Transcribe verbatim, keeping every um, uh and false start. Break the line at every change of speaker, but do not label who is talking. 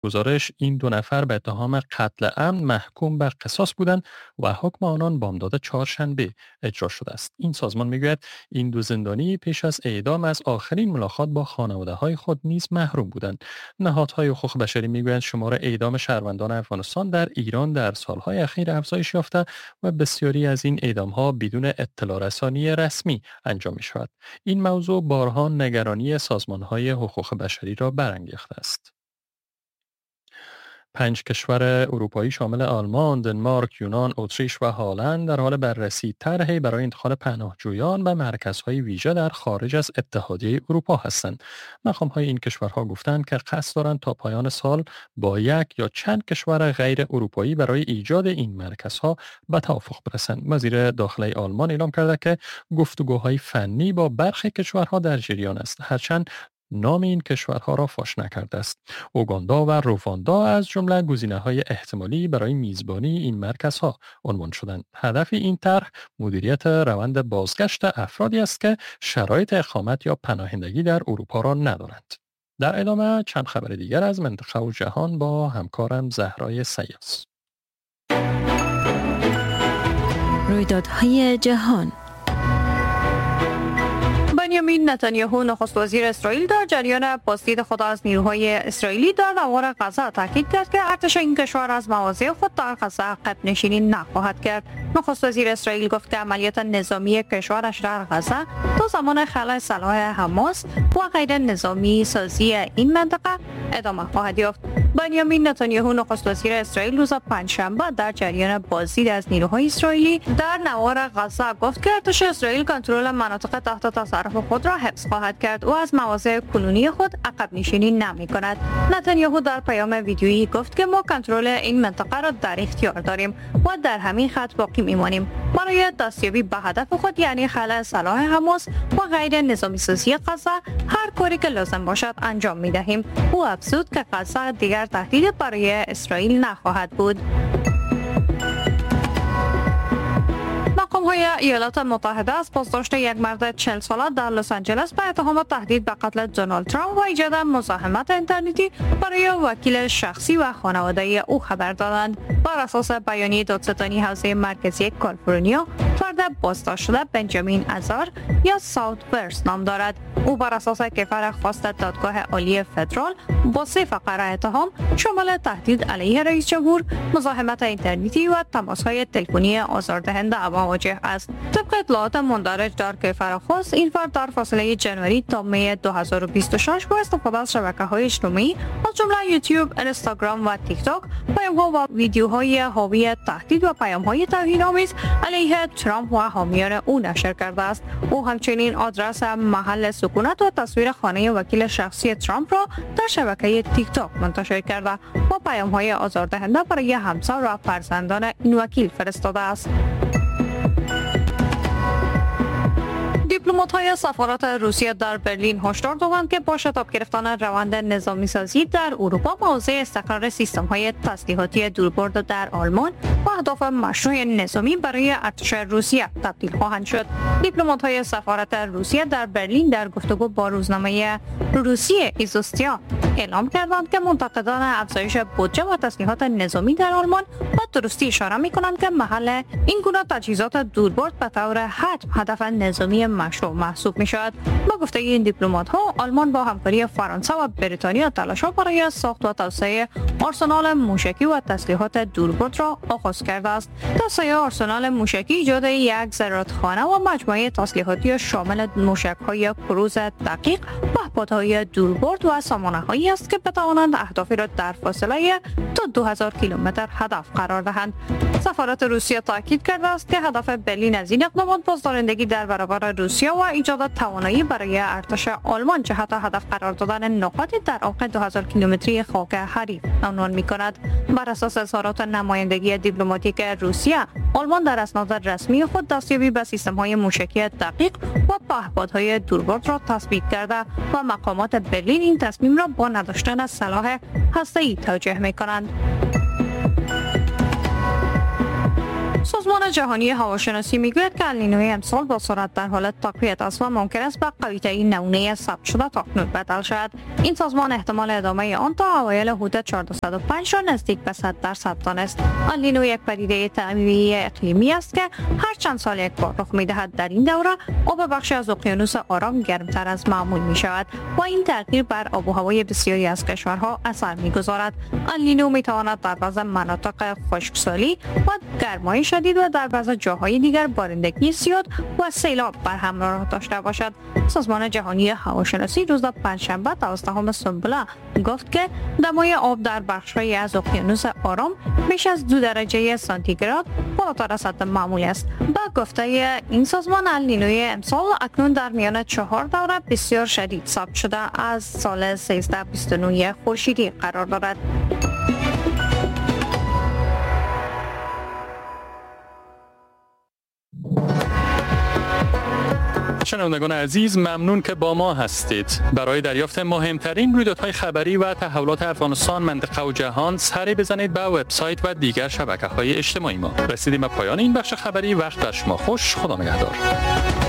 گزارش این دو نفر به اتهام قتل عمد محکوم به قصاص بودند و حکم آنان بامداد چهارشنبه اجرا شده است. این سازمان میگوید این دو زندانی پیش از اعدام از آخرین ملاقات با خانواده‌های خود نیز محروم بودند. نهادهای حقوق بشری میگویند شمار اعدام شهروندان افغانستان در ایران در سالهای اخیر افزایش یافته و بسیاری از این اعدام‌ها بدون اطلاع رسانی رسمی انجام می‌شود. این موضوع بارها نگرانی سازمان‌های حقوق بشری را برانگیخته است. پنج کشور اروپایی شامل آلمان، دنمارک، یونان، اتریش و هلند در حال بررسی طرحی برای انتقال پناهجویان به مرکزهای ویژه در خارج از اتحادیه اروپا هستند. مقام‌های این کشورها گفتند که قصد دارند تا پایان سال با یک یا چند کشور غیر اروپایی برای ایجاد این مرکزها به توافق برسند. وزیر داخلی آلمان اعلام کرده که گفتگوهای فنی با برخی کشورها در جریان است، هرچند نام این کشورها را فاش نکرده است. اوگاندا و رواندا از جمله گزینه‌های احتمالی برای میزبانی این مرکزها عنوان شدند. هدف این طرح مدیریت روند بازگشت افرادی است که شرایط اقامت یا پناهندگی در اروپا را ندارند. در ادامه چند خبر دیگر از منطقه و جهان با همکارم زهرای سیاس.
رویدادهای جهان.
بنیامین نتانیاهو نخست وزیر اسرائیل در جریان بازدید خود از نیروهای اسرائیلی در نوار غزه تاکید کرد که ارتش این کشور از مواضع خود در غزه عقب نشینی نخواهد کرد. نخست وزیر اسرائیل گفت که عملیات نظامی کشورش در غزه تا زمان خلع سلاح حماس و غیر نظامی سازی این منطقه ادامه خواهد یافت. بنیامین نتانیاهو نخست وزیر اسرائیل روز پنجشنبه در جریان بازدید از نیروهای اسرائیلی در نوار غزه گفت که ارتش اسرائیل کنترل مناطق تحت تصرف خود را حفظ خواهد کرد و از مواضع کنونی خود عقب نشینی نمی کند. نتانیاهو در پیام ویدیویی گفت که ما کنترل این منطقه را در اختیار داریم و در همین خط باقی میمانیم. برای دستیابی به هدف خود یعنی خلع سلاح حماس و غیر نظامی سازی غزه هر کاری که لازم باشد انجام می دهیم. او افزود که غزه دیگر تهدید برای اسرائیل نخواهد بود. مقام‌های ایالات متحده از بازداشت یک مرد چهل ساله در لس آنجلس به اتهام تهدید به قتل دونالد ترامپ و ایجاد مزاحمت اینترنتی برای وکیل شخصی و خانواده او خبر دادند. بر اساس بیانیه دادستانی حوزه مرکزی کالیفرنیا، فرد بازداشت شده بنجامین ازار یا ساوت ورس نام دارد. او بر اساس کیفر خواست دادگاه عالی فدرال با سه فقره اتهام شامل تهدید علیه رئیس جمهور، مزاحمت اینترنتی و تماس‌های تلفنی آزاردهنده مواجه است. طبق اطلاعات مندرج در کیفر خواست، این فرد در فاصله جنوری تا می دو هزار و بیست و شش با استفاده از شبکه‌های اجتماعی از جمله یوتیوب، اینستاگرام و تیک تاک پیام‌ها و ویدیوهای حاوی تهدید و پیام‌های توهین‌آمیز علیه ترامپ و حامیان او نشر کرده است. او همچنین آدرس محل سکونت و تصویر خانه وکیل شخصی ترامپ را در شبکه تیک تاک منتشر کرده و پیام‌های آزاردهنده برای همسر و فرزندان این وکیل فرستاده است. دیپلمات‌های سفارت روسیه در برلین هشدار دادند که با شتاب گرفتن روند نظامی سازی در اروپا موضع استقرار سیستم‌های تسلیحاتی دوربرد در آلمان و اهداف مشروع نظامی برای ارتش روسیه تبدیل خواهند شد. دیپلمات‌های سفارت روسیه در برلین در گفتگو با روزنامه روسیه ایزوستیا اعلام کردند که منتقدان افزایش بودجه و تسلیحات نظامی در آلمان با درستی اشاره می‌کنند که محل این گونه تجهیزات دوربرد به طور حتم هدف نظامی مشروع محسوب می‌شود. با گفته این دیپلمات‌ها، آلمان با همکاری فرانسه و بریتانیا تلاش‌ها برای ساخت و توسعه آرسنال موشکی و تسلیحات دوربرد را آغاز کرده است. توسعه آرسنال موشکی ایجاد یک زرادخانه و مجموعه تسلیحاتی شامل موشک‌های کروز دقیق، پهپادهای دوربرد و سامانه‌هایی است که بتوانند اهدافی را در فاصله تا دو هزار کیلومتر هدف قرار دهند. سفارت روسیه تاکید کرده است که هدف برلین از این اقدامات بازدارندگی در برابر روسیه و ایجاد توانایی برای ارتش آلمان جهت هدف قرار دادن نقاطی در عمق دو هزار کیلومتری خاک حریف عنوان می‌کند. بر اساس اظهارات نمایندگی دیپلماتیک روسیه، آلمان در اسناد رسمی خود دستیابی به سیستم‌های موشکی دقیق و پهپادهای دوربرد را تثبیت کرده و مقامات برلین این تصمیم را با نداشتن سلاح هسته‌ای توجیه می‌کنند. سازمان سازمان جهانی هواشناسی میگوید که النینوی امسال با سرعت در حال تقویت است و ممکن است به قوی‌ترین نمونه ثبت شده تاکنون بدل شود. این سازمان احتمال ادامه آن تا اوایل حدود چهارصد و پنج را نزدیک به صد درصد دانست. النینو یک پدیده طبیعی اقلیمی است که هر چند سال یک بار رخ می‌دهد. در این دوره آب بخشی از اقیانوس آرام گرمتر از معمول می‌شود و این تغییر بر آب و هوای بسیاری از کشورها اثر می‌گذارد. النینو می‌تواند در بعضی مناطق خشکسالی و گرمای شدید و در بعضی جاهای دیگر بارندگی زیاد و سیلاب بر همراه داشته باشد. سازمان جهانی هواشناسی روز پنجشنبه دوازدهم سنبله گفت که دمای آب در بخش‌هایی از اقیانوس آرام بیش از دو درجه سانتیگراد بالاتر از حد معمول است. با گفته این سازمان النینوی امسال اکنون در میان چهار دوره بسیار شدید ثبت شده از سال سیزده بیست و نه خورشیدی قرار دارد.
شنوندگان عزیز، ممنون که با ما هستید. برای دریافت مهمترین رویدادهای خبری و تحولات افغانستان، منطقه و جهان سری بزنید به وبسایت و دیگر شبکه‌های اجتماعی ما. رسیدیم به پایان این بخش خبری. وقت بر شما خوش. خدا نگهدار.